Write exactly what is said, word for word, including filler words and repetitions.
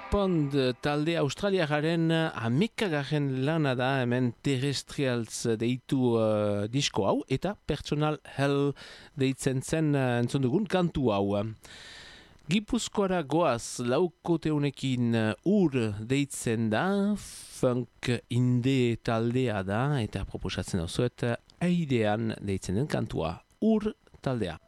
Pond talde australiagaren amekagaren lana da hemen Terrestrials deitu uh, disko hau eta Personal Hell deitzen zen uh, entzun dugun kantu hau. Gipuzkoara goaz laukote honekin uh, ur deitzen da, funk inde taldea da eta proposatzen osoet aidean deitzen den kantua, ur taldea.